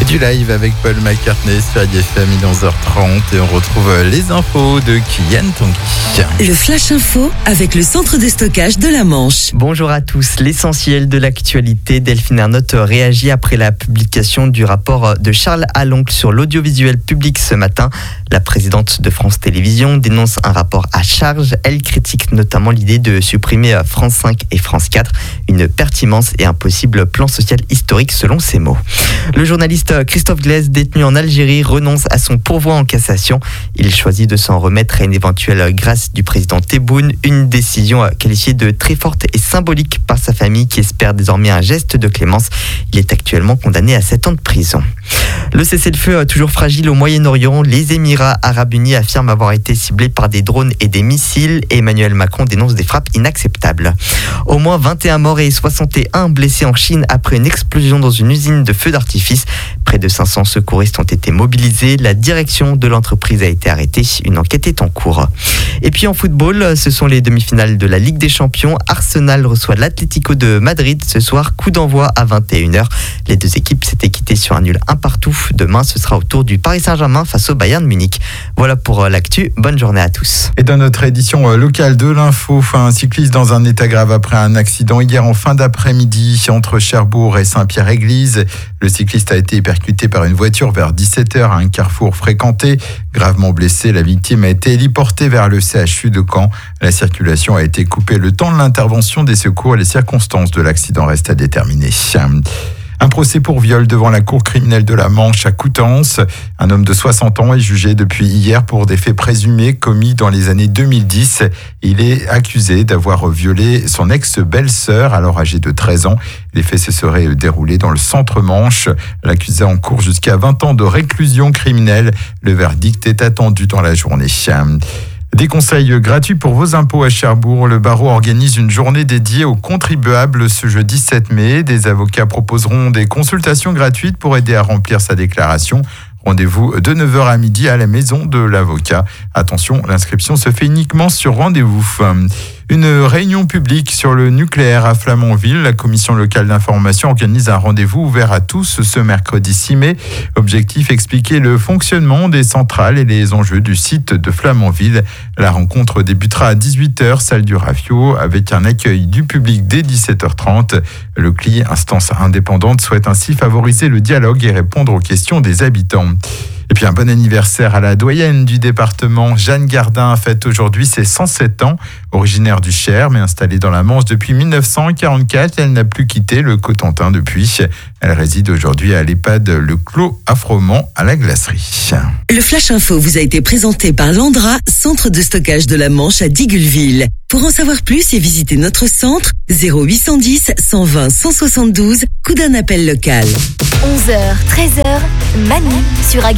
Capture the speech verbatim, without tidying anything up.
du live avec Paul McCartney sur I F M, il est onze heures trente et on retrouve les infos de Kylian Tanguy. Le Flash Info avec le centre de stockage de la Manche. Bonjour à tous, l'essentiel de l'actualité. Delphine Ernotte réagit après la publication du rapport de Charles Aloncle sur l'audiovisuel public ce matin. La présidente de France Télévisions dénonce un rapport à charge. Elle critique notamment l'idée de supprimer France cinq et France quatre, une pertinence et un possible plan social historique selon ses mots. Le journaliste Christophe Glaise, détenu en Algérie, renonce à son pourvoi en cassation. Il choisit de s'en remettre à une éventuelle grâce du président Tebboune, une décision qualifiée de très forte et symbolique par sa famille qui espère désormais un geste de clémence. Il est actuellement condamné à sept ans de prison. Le cessez-le-feu toujours fragile au Moyen-Orient. Les Émirats arabes unis affirment avoir été ciblés par des drones et des missiles. Emmanuel Macron dénonce des frappes inacceptables. Au moins vingt et un morts et soixante et un blessés en Chine après une explosion dans une usine de feux d'artifice. Près de cinq cents secouristes ont été mobilisés. La direction de l'entreprise a été arrêtée. Une enquête est en cours. Et puis en football, ce sont les demi-finales de la Ligue des Champions. Arsenal reçoit l'Atlético de Madrid ce soir. Coup d'envoi à vingt et une heures. Les deux équipes s'étaient quittées sur un nul un partout. Demain, ce sera au tour du Paris Saint-Germain face au Bayern Munich. Voilà pour l'actu. Bonne journée à tous. Et dans notre édition locale de l'info, un cycliste dans un état grave après un accident hier en fin d'après-midi entre Cherbourg et Saint-Pierre-Église. Le cycliste a été percuté par une voiture vers dix-sept heures à un carrefour fréquenté. Gravement blessé, la victime a été héliportée vers le C H U de Caen. La circulation a été coupée le temps de l'intervention des secours. Les circonstances de l'accident restent à déterminer. Un procès pour viol devant la cour criminelle de la Manche à Coutances. Un homme de soixante ans est jugé depuis hier pour des faits présumés commis dans les années deux mille dix. Il est accusé d'avoir violé son ex-belle-sœur, alors âgée de treize ans. Les faits se seraient déroulés dans le centre-Manche. L'accusé encourt jusqu'à vingt ans de réclusion criminelle. Le verdict est attendu dans la journée. Des conseils gratuits pour vos impôts à Cherbourg. Le barreau organise une journée dédiée aux contribuables ce jeudi sept mai. Des avocats proposeront des consultations gratuites pour aider à remplir sa déclaration. Rendez-vous de neuf heures à midi à la maison de l'avocat. Attention, l'inscription se fait uniquement sur rendez-vous. Une réunion publique sur le nucléaire à Flamanville. La commission locale d'information organise un rendez-vous ouvert à tous ce mercredi six mai. Objectif, expliquer le fonctionnement des centrales et les enjeux du site de Flamanville. La rencontre débutera à dix-huit heures, salle du Rafio, avec un accueil du public dès dix-sept heures trente. Le C L I, instance indépendante, souhaite ainsi favoriser le dialogue et répondre aux questions des habitants. Et puis un bon anniversaire à la doyenne du département. Jeanne Gardin fête aujourd'hui ses cent sept ans. Originaire du Cher, mais installée dans la Manche depuis mille neuf cent quarante-quatre, elle n'a plus quitté le Cotentin depuis. Elle réside aujourd'hui à l'EHPAD Le Clos à Froment, à la Glacerie. Le Flash Info vous a été présenté par Landra, centre de stockage de la Manche à Digulleville. Pour en savoir plus et visiter notre centre, zéro huit cent dix, cent vingt, cent soixante-douze, coup d'un appel local. onze heures, treize heures, Manu sur Aga.